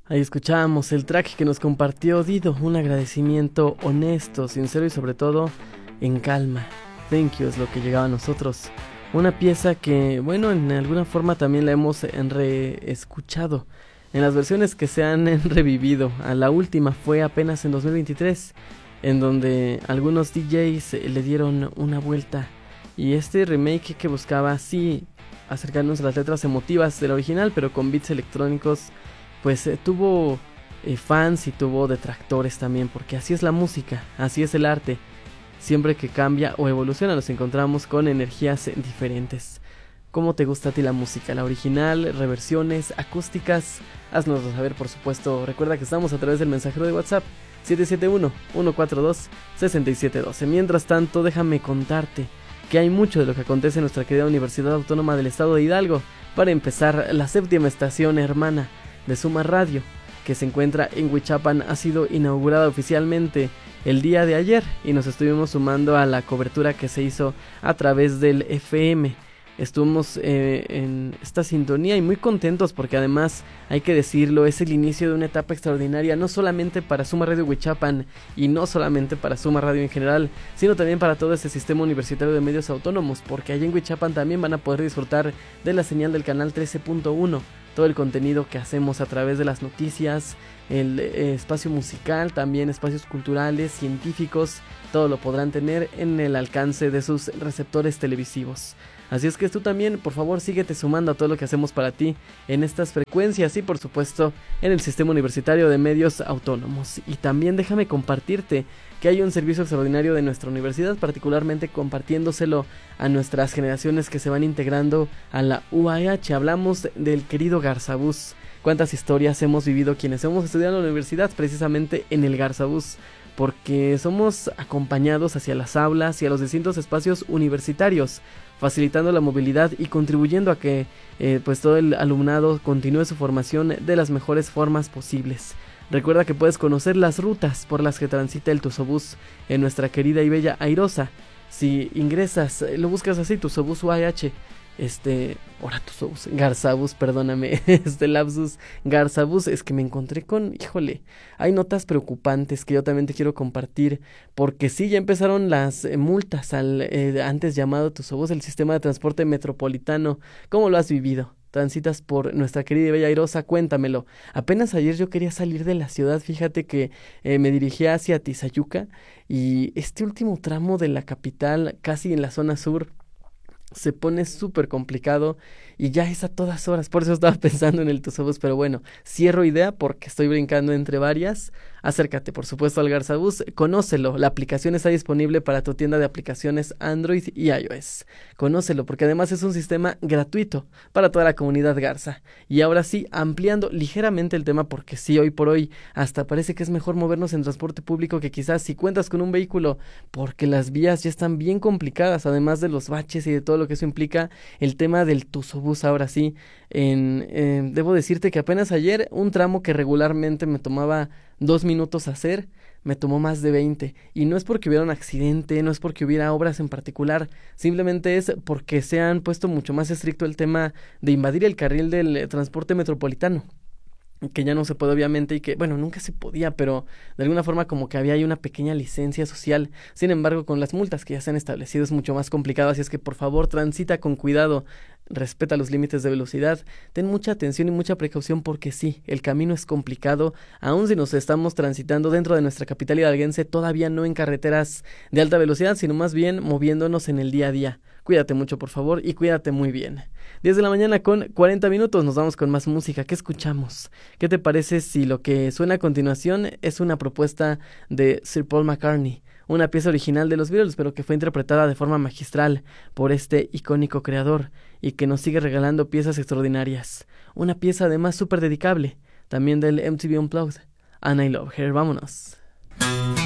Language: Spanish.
Ahí escuchábamos el track que nos compartió Dido, un agradecimiento honesto, sincero y sobre todo en calma. Thank you es lo que llegaba a nosotros. Una pieza que, bueno, en alguna forma también la hemos reescuchado en las versiones que se han revivido. A la última fue apenas en 2023, en donde algunos DJs le dieron una vuelta. Y este remake que buscaba, sí, acercarnos a las letras emotivas del original, pero con beats electrónicos, pues tuvo fans y tuvo detractores también, porque así es la música, así es el arte. Siempre que cambia o evoluciona nos encontramos con energías diferentes. ¿Cómo te gusta a ti la música? ¿La original, reversiones, acústicas? Haznoslo saber, por supuesto. Recuerda que estamos a través del mensajero de WhatsApp 771-142-6712. Mientras tanto, déjame contarte que hay mucho de lo que acontece en nuestra querida Universidad Autónoma del Estado de Hidalgo. Para empezar, la 7ª estación hermana de Suma Radio, que se encuentra en Huichapan, ha sido inaugurada oficialmente el día de ayer y nos estuvimos sumando a la cobertura que se hizo a través del FM. Estuvimos en esta sintonía y muy contentos porque además, hay que decirlo, es el inicio de una etapa extraordinaria, no solamente para Suma Radio Huichapan y no solamente para Suma Radio en general, sino también para todo este sistema universitario de medios autónomos, porque allá en Huichapan también van a poder disfrutar de la señal del canal 13.1, todo el contenido que hacemos a través de las noticias, el espacio musical, también espacios culturales, científicos, todo lo podrán tener en el alcance de sus receptores televisivos. Así es que tú también, por favor, síguete sumando a todo lo que hacemos para ti en estas frecuencias y, por supuesto, en el Sistema Universitario de Medios Autónomos. Y también déjame compartirte que hay un servicio extraordinario de nuestra universidad, particularmente compartiéndoselo a nuestras generaciones que se van integrando a la UAH. Hablamos del querido Garzabús. Cuántas historias hemos vivido quienes hemos estudiado en la universidad, precisamente en el Garzabús, porque somos acompañados hacia las aulas y a los distintos espacios universitarios, facilitando la movilidad y contribuyendo a que pues todo el alumnado continúe su formación de las mejores formas posibles. Recuerda que puedes conocer las rutas por las que transita el Tusobús en nuestra querida y bella Airosa. Si ingresas, lo buscas así, Tusobús UAH, ahora Tusobús, Garzabús, perdóname, lapsus, Garzabús, es que me encontré con, híjole, hay notas preocupantes que yo también te quiero compartir, porque sí, ya empezaron las multas al antes llamado Tusobús, el sistema de transporte metropolitano. ¿Cómo lo has vivido? ¿Transitas por nuestra querida y bella Airosa? Cuéntamelo. Apenas ayer yo quería salir de la ciudad, fíjate que me dirigía hacia Tizayuca, y este último tramo de la capital, casi en la zona sur, se pone súper complicado y ya es a todas horas. Por eso estaba pensando en el Tusobús, pero bueno, cierro idea porque estoy brincando entre varias. Acércate, por supuesto, al Garzabús, conócelo. La aplicación está disponible para tu tienda de aplicaciones Android y iOS. Conócelo porque además es un sistema gratuito para toda la comunidad Garza. Y ahora sí, ampliando ligeramente el tema, porque sí, hoy por hoy hasta parece que es mejor movernos en transporte público que quizás si cuentas con un vehículo, porque las vías ya están bien complicadas, además de los baches y de todo lo que eso implica. El tema del Tusobús, ahora sí, debo decirte que apenas ayer un tramo que regularmente me tomaba 2 minutos hacer, me tomó más de 20, y no es porque hubiera un accidente, no es porque hubiera obras en particular, simplemente es porque se han puesto mucho más estricto el tema de invadir el carril del transporte metropolitano, que ya no se puede obviamente, y que bueno, nunca se podía, pero de alguna forma como que había ahí una pequeña licencia social. Sin embargo, con las multas que ya se han establecido es mucho más complicado, así es que por favor transita con cuidado, respeta los límites de velocidad, ten mucha atención y mucha precaución, porque sí, el camino es complicado, aun si nos estamos transitando dentro de nuestra capital hidalguense, todavía no en carreteras de alta velocidad, sino más bien moviéndonos en el día a día. Cuídate mucho, por favor, y cuídate muy bien. 10 de la mañana con 40 minutos, nos vamos con más música. ¿Qué escuchamos? ¿Qué te parece si lo que suena a continuación es una propuesta de Sir Paul McCartney? Una pieza original de los Beatles, pero que fue interpretada de forma magistral por este icónico creador y que nos sigue regalando piezas extraordinarias. Una pieza además súper dedicable, también del MTV Unplugged, And I Love Her. Vámonos.